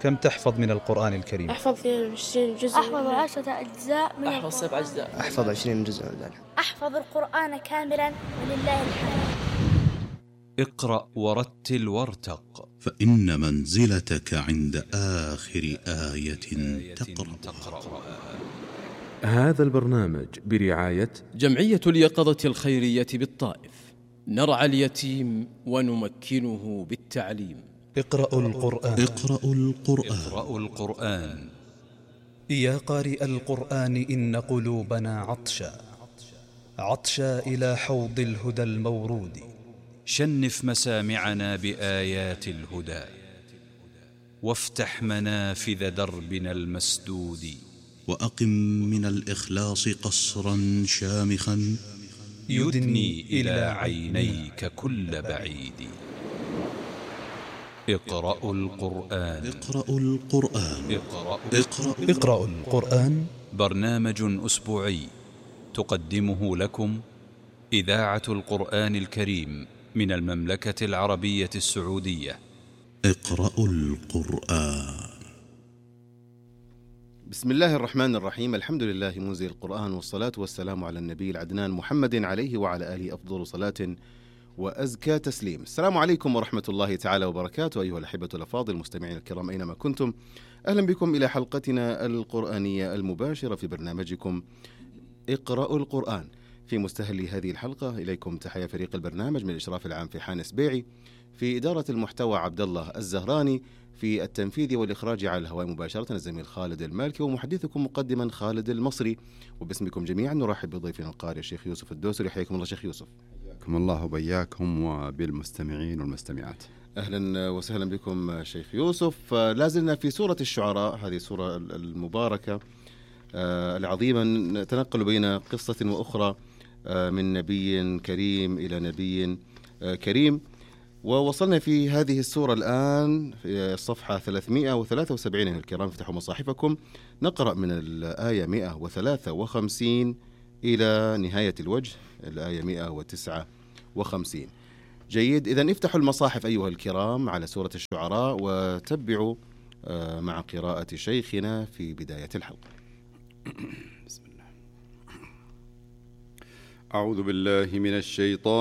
كم تحفظ من القرآن الكريم؟ أحفظ 20 جزء. أحفظ 10 أجزاء من أحفظ 7 أجزاء. أحفظ 20 جزء من ذلك. أحفظ القرآن كاملا ولله الحمد. اقرأ ورتل وارتق، فإن منزلتك عند آخر آية تقرأ. هذا البرنامج برعاية جمعية اليقظة الخيرية بالطائف، نرعى اليتيم ونمكنه بالتعليم. اقرأوا القرآن. اقرأوا القرآن. يا قارئ القرآن إن قلوبنا عطشا إلى حوض الهدى المورود. شنف مسامعنا بآيات الهدى، وافتح منافذ دربنا المسدود. وأقم من الإخلاص قصرا شامخا يدني إلى عينيك كل بعيد. اقرأوا القرآن. اقرأوا القرآن. برنامج أسبوعي تقدمه لكم إذاعة القرآن الكريم من المملكة العربية السعودية. اقرأوا القرآن. بسم الله الرحمن الرحيم. الحمد لله منزل القرآن، والصلاة والسلام على النبي العدنان محمد عليه وعلى آله أفضل صلاة وأزكى تسليم. السلام عليكم ورحمة الله تعالى وبركاته أيها الأحبة الأفاضل المستمعين الكرام أينما كنتم، أهلا بكم إلى حلقتنا القرآنية المباشرة في برنامجكم اقرأوا القرآن. في مستهل هذه الحلقة إليكم تحية فريق البرنامج من الإشراف العام في حان سبيعي، في إدارة المحتوى عبد الله الزهراني، في التنفيذ والإخراج على الهواء مباشرة الزميل خالد المالكي، ومحدثكم مقدما خالد المصري. وباسمكم جميعا نرحب بضيفنا القارئ الشيخ يوسف الدوسري. حياكم الله شيخ يوسف. حياكم الله وبياكم وبالمستمعين والمستمعات. أهلا وسهلا بكم شيخ يوسف. لازلنا في سورة الشعراء، هذه السورة المباركة العظيمة، نتنقل بين قصة وأخرى من نبي كريم إلى نبي كريم، ووصلنا في هذه السورة الآن في الصفحة 373 الكرام. افتحوا مصاحفكم، نقرأ من الآية 153 إلى نهاية الوجه الآية 159. جيد، إذن افتحوا المصاحف أيها الكرام على سورة الشعراء وتبعوا مع قراءة شيخنا في بداية الحلقة. بسم الله. أعوذ بالله من الشيطان